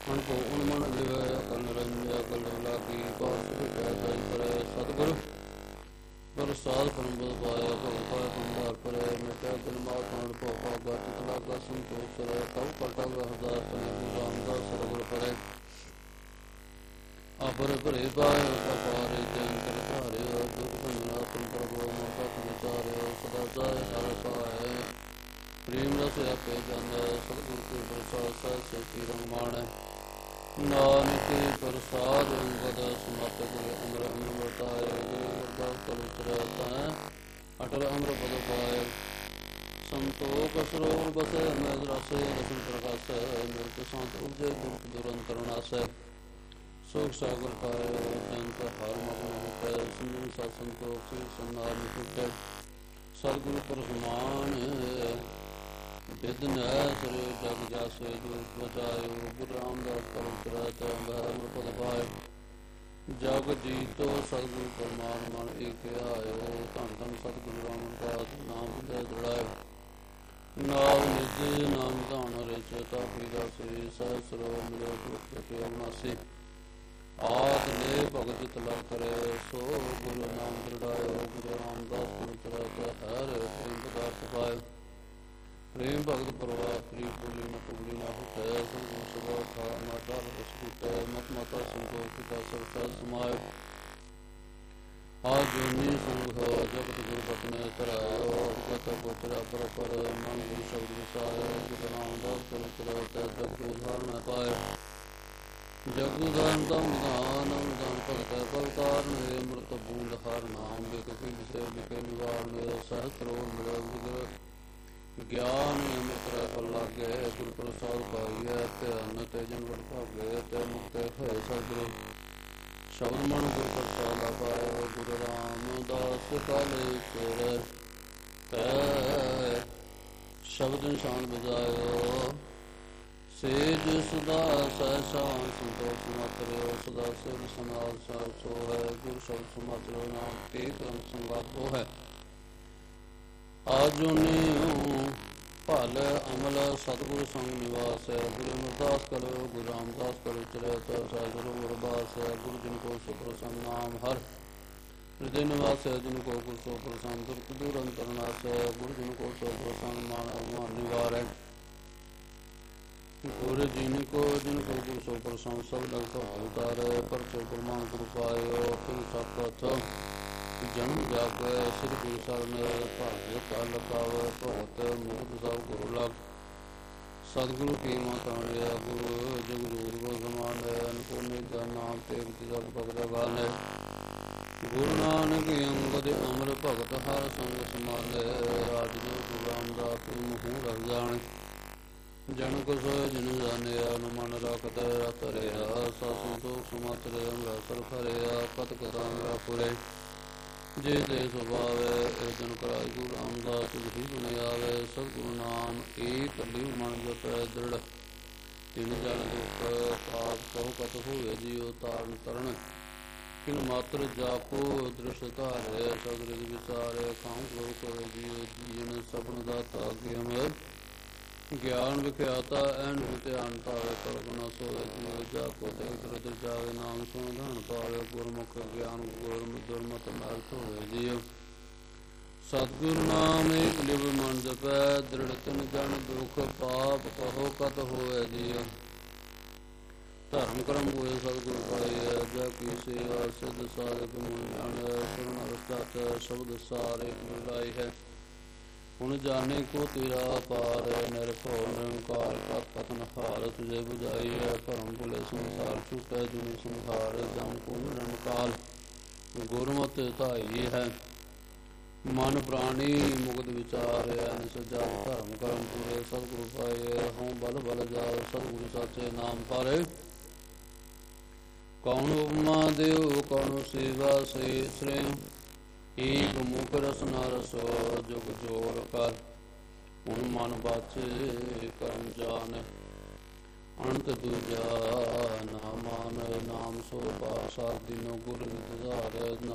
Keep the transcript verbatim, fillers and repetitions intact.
ਅਣਕੋ ਉਨਮਨ ਲਿਵੈ ਅਕਲ ਨਿਰੰਜੈ ਅਕਲ ਲਾਗੀ ਬਾਸ ਵਿਟੈ ਤੈ ਕਰੇ ਸਤਿਗੁਰ ਪ੍ਰਸਾਦ ਪਰਮ ਪਦ ਪਾਇਆ ਭਉ ਪਾਇਆ ਭੰਡਾਰ ਪਰੈ ਮਿਟੈ ਦਿਨ ਮਾਤ ਨਾਲ ਭਉ ਭਾਗਾ ਚਿਤ ਲਾਗਾ ਸੰਤੋਖ ਸਰੈ ਕਉ ਕਟਾ ਗਹਦਾ ਤਨਿ ਗੁਰੂ ਰਾਮਦਾਸ ਸਰਵਰ ਪਰੈ ਅਪਰ ਭਰੇ ਪਾਇ ਅਪਾਰੇ ਜਨ ਕਰ ਧਾਰਿਆ ਦੁਖ ਭੰਜਨਾ ਤੁਮ ਪ੍ਰਭੂ ਮੋਤਾ ਵਿਚਾਰਿਆ ਸਦਾ ਸਦਾ ਹਰਿ ਪਾਇ ਪ੍ਰੇਮ ਰਸ ਆਪੇ ਜਾਂਦਾ ਸਤਿਗੁਰ ਕੇ ਪ੍ਰਸਾਦ ਸਹਿ ਸੇਤੀ ਰੰਗ ਮਾਣੈ ਨਾਨਕ ਪ੍ਰਸਾਦ ਅੰਗਦ ਸਮਤ ਗੁਰ ਅੰਮ੍ਰਿ ਅੰਮ੍ਰਿ ਵਰਤਾਇ ਗੁਰੂ ਅਰਦਾਸ ਕਰੁ ਚਰਤੈ ਅਟਲ ਅੰਮ੍ਰਿ ਪਦ ਪਾਇ ਸੰਤੋਖ ਸਰੋਵਰ ਬਸੈ ਮੈਲ ਰਸੈ ਰਸਨ ਪ੍ਰਕਾਸ਼ੈ ਨਿਰਤ ਸੰਤ ਉਪਜੈ ਦੁਖ ਦੁਰੰਤਰ ਨਾਸੈ ਸੋਖ ਸਾਗਰ ਪਾਇ ਜੰਤ ਹਰਿ ਮਗਨ ਮੁਕੈ ਸੁਨਿ ਸਤ ਸੰਤੋਖ ਸੇ ਸੰਨਾਰ ਨਿਕਟੈ ਸਤਿਗੁਰੂ ਪਰਮਾਨ ਬਿਦ ਨੈ ਸਰੇ ਜਗ ਜਾਸੈ ਜੋ ਬਚਾਇਓ ਗੁਰੂ ਰਾਮਦਾਸ ਪਰਮ ਚਰਤ ਅੰਬਰ ਪਦ ਪਾਇ ਜਗ ਜੀਤੋ ਸਤਿਗੁਰੂ ਪਰਮਾਨ ਮਨ ਏਕ ਆਇਓ ਧੰਨ ਧੰਨ ਸਤਿਗੁਰੂ ਰਾਮਦਾਸ ਨਾਮ ਦੇ ਦ੍ਰਿੜਾਇ ਨਾਮ ਨਿਜ ਨਾਮ ਧਾਨ ਰਿਚ ਤਾਪੀ ਦਾਸੀ ਸਹਿ ਸਰੋ ਮਿਲੋ ਦੁਖ ਕੇ ਅਵਨਾਸੀ ਆਦ ਨੇ ਭਗਤ ਤਲਾ ਕਰੇ ਸੋ ਗੁਰੂ ਨਾਮ ਦ੍ਰਿੜਾਇਓ ਗੁਰੂ ਰਾਮਦਾਸ ਪਰਮ ਚਰਤ ਹਰਿ ਪ੍ਰੇਮ ਪਦਾਰਥ ਪਾਇ ਪ੍ਰੇਮ ਭਗਤ ਪਰਵਾਰ ਪ੍ਰੀਤ ਬੋਲੀ ਨ ਪੁਗਲੀ ਨਾ ਹੁਟੈ ਸੰਗੁਣ ਸਭਾ ਖਾ ਨਾ ਡਰ ਰਸ ਹੁਟੈ ਮਤ ਮਾਤਾ ਸੰਤੋਖ ਪਿਤਾ ਸਭ ਸਹਿ ਸਮਾਇ ਆ ਜੋਨੀ ਸੰਘ ਜਗਤ ਗੁਰੂ ਬਚਨੈ ਧਰਾਇਓ ਗਤ ਗੋਚਰਾ ਪਰ ਪਰ ਮਨ ਗੁਰੂ ਸ਼ਬਦ ਵਿਸਾਰੈ ਗੁਰੂ ਰਾਮਦਾਸ ਪਰਮ ਚਰਤ ਜਗ ਉਦਾਹਰਣ ਪਾਇ ਜਗ ਉਦਾਹਰਨ ਤਮ ਨਿਦਾਨ ਨਿਦਾਨ ਭਗਤੈ ਭਗਤਾਰਨ ਅੰਮ੍ਰਿਤ ਬੂੰਦ ਹਰ ਨਾਮ ਬਿਕ ਪਿੰਡ ਸੇ ਬਿਕੇ ਨਿਵਾਰਨ ਸਹਸਰੋ ਮਿਲੈ ਗੁਰ ਗਿਆਨ ਅੰਮ੍ਰਿਤ ਰਹਿ ਫਲ ਲਾਗੈ ਗੁਰ ਪ੍ਰਸਾਦ ਪਾਈਐ ਧਿਆਨ ਤੇ ਜਨ ਵਡ ਭਾਗੈ ਤੇ ਮੁਕਤਿ ਹੋਇ ਸਤਿਗੁਰੂ ਸ਼ਬਦ ਮਨ ਗੁਰ ਪ੍ਰਸਾਦ ਪਾਇਓ ਗੁਰੂ ਰਾਮਦਾਸ ਕਾਲੇਸ਼ਵਰ ਤੈ ਸ਼ਬਦ ਨਿਸ਼ਾਨ ਬਜਾਇਓ ਸੇਜ ਸਦਾ ਸਹਿ ਸ਼ਾਨ ਸੰਤੋਖ ਮਾਤਰਿਓ ਸਦਾ ਸਿਵ ਸਮਾਲ ਸਾਹਿਬ ਸੋ ਹੈ ਗੁਰ ਸ਼ਬਦ ਸਮਾਤਰਿਓ ਨਾਮ ਏਕ ਰੰਗ ਸੰਗਾਪੋ ਹੈ ਆਜੁਨਿਉ ਭਲ ਅਮਲ ਸਤਿਗੁਰ ਸੰਗ ਨਿਵਾਸ ਹੈ ਗੁਰੂ ਅਮਰਦਾਸ ਕਰੋ ਗੁਰੂ ਰਾਮਦਾਸ ਕਰੋ ਚਰਤ ਸਤਿਗੁਰੂ ਅਰਦਾਸ ਹੈ ਗੁਰੂ ਜਿਨ ਕੋ ਸੋ ਪ੍ਰਸੰਨ ਨਾਮ ਹਰ ਹਿਰਦੈ ਨਿਵਾਸ ਹੈ ਜਿਨ ਕੋ ਗੁਰ ਸੋ ਪ੍ਰਸੰਨ ਦੁਖ ਦੂਰ ਅੰਤਰ ਨਾਸ ਹੈ ਗੁਰੂ ਜਿਨ ਕੋ ਸੋ ਪ੍ਰਸੰਨ ਮਾਨ ਅਭਿਮਾਨ ਨਿਵਾਰ ਹੈ ਗੁਰ ਜਿਨ ਕੋ ਜਿਨ ਕੋ ਗੁਰ ਸੋ ਪ੍ਰਸੰਨ ਸਭ ਲਗ ਤੋਂ ਉਤਾਰੈ ਪਰ ਸੋ ਪ੍ਰਮਾਨ ਗੁਰ ਪਾਇਓ ਫਿਰ ਸਤਿ ਜਨਮ ਜਾਗੈ ਸਿਰ ਗੁਰੂ ਸਰਨ ਭਾਗਿ ਕਲ ਪਾਵੈ ਭਗਤ ਮੁਕਤ ਸਭ ਗੁਰੂ ਲਗ ਸਤਿਗੁਰੂ ਕੀ ਮਾਤਾ ਲਿਆ ਗੁਰੂ ਜਗ ਜੋਰ ਕੋ ਸਮਾਨ ਹੈ ਅਨਕੋਨੇ ਦਾ ਨਾਮ ਤੇ ਜਗ ਭਗਤ ਗਾਨ ਹੈ ਗੁਰੂ ਨਾਨਕ ਅੰਗਦ ਅਮਰ ਭਗਤ ਹਰ ਸੰਗ ਸਮਾਲੇ ਰਾਜ ਜੋ ਗੁਰੂ ਰਾਮਦਾਸ ਮੂੰਹ ਰਖ ਜਾਣ ਜਨ ਕੋ ਸੋਇ ਜਿਨ ਜਾਣਿਆ ਨ ਮਨ ਰਖਤ ਰਤ ਰਿਹਾ ਸਾ ਸੰਤੋਖ ਸਮਾਤਰੇ ਅੰਮ੍ਰਿ ਸਰ ਫਰਿਆ ਪਤ ਕਰਾ ਮੇਰਾ ਪੁਰੇ ਜੇ ਤੇ ਸੁਭਾਵੈ ਇਹ ਜਨ ਕਰਾਈ ਗੁਰੂ ਰਾਮਦਾਸ ਹੀ ਗੁਣ ਆਵੈ ਸਭ ਗੁਰੂ ਨਾਮ ਏਕ ਲਿਵ ਮਨ ਜਪੈ ਦ੍ਰਿੜ ਤਿਨ ਜਨ ਦੁਖ ਪਾਪ ਕਹੋ ਕਤ ਹੋਵੇ ਜੀਉ ਤਾਰਨ ਤਰਨ ਕਿਨ ਮਾਤਰ ਜਾਪੋ ਦ੍ਰਿਸ਼ ਧਾਰੈ ਸਗਰ ਵਿਚਾਰੈ ਕਾਉ ਲੋਕ ਹੋਵੇ ਜੀਉ ਜੀਵਨ ਸਪਨ ਦਾਤਾ ਗਿਆਨ ਗਿਆਨ ਵਿਖਿਆਤਾ ਐਨ ਧਿਆਨ ਪਾਵੇ ਕਲਪਨਾ ਸੋਵੇ ਜੀਉ ਜਾ ਕੋ ਤੇ ਦ੍ਰਿੜ ਜਾਵੇ ਨਾਮ ਸੁਣ ਧਨ ਪਾਵੇ ਗੁਰਮੁਖ ਗਿਆਨ ਗੁਰਮੁਖ ਦੁਰਮਤ ਅਰਥ ਹੋਵੇ ਜੀਉ ਸਤਿਗੁਰੂ ਨਾਮ ਏਕ ਲਿਵ ਮਨ ਜਪੈ ਦ੍ਰਿੜ ਤਿਨ ਜਨ ਦੁਖ ਪਾਪ ਕਹੋ ਕਤ ਹੋਵੇ ਜੀਉ ਧਰਮ ਕਰਮ ਹੋਏ ਸਤਿਗੁਰੂ ਪਾਈਐ ਜਾ ਕੀ ਸੇਵਾ ਸਿੱਧ ਸਾਧਕ ਮੁਨ ਜਾਣੈ ਸੁਣ ਅਰਥ ਸ਼ਬਦ ਸਾਰੇ ਮਿਲਾਈ ਹੈ ਹੁਣ ਜਾਣੇ ਕੋ ਤੇਰਾ ਪਾਰ ਨਿਰਭਉ ਨਿਰੰਕਾਰ ਕਤ ਕਥਨ ਹਾਰ ਤੁਝੇ ਬੁਝਾਈ ਹੈ ਭਰਮ ਭੁਲੇ ਸੰਸਾਰ ਛੁਟੈ ਜੁਨੀ ਸੰਸਾਰ ਜਮ ਕੋ ਨਿਰੰਕਾਲ ਗੁਰਮਤਿ ਧਾਈ ਹੈ ਮਨ ਪ੍ਰਾਣੀ ਮੁਕਤ ਵਿਚਾਰਿਆ ਸਜਾ ਧਰਮ ਕਰਮ ਪੂਰੇ ਸਤਿਗੁਰੂ ਪਾਏ ਹਉ ਬਲ ਬਲ ਜਾਓ ਸਤਿਗੁਰੂ ਸਾਚੇ ਨਾਮ ਪਾਰੇ ਕੌਣ ਉਪਮਾ ਦਿਓ ਕੌਣ ਸੇਵਾ ਸੇ ਸ੍ਰੇ ਏਕ ਮੁਖ ਰਸਨਾ ਰਸੋ ਜੁਗ ਜੋਰ ਕਰ ਹੁਣ ਮਨ ਬਾਚੇ ਕਰਮ ਜਾਣ ਅੰਤ ਦੂਜਾ ਨਾ ਮਾਨ ਨਾਮ ਸੋ ਪਾਸਾ ਦਿਨੋ ਗੁਰ ਨਿਧਾਰ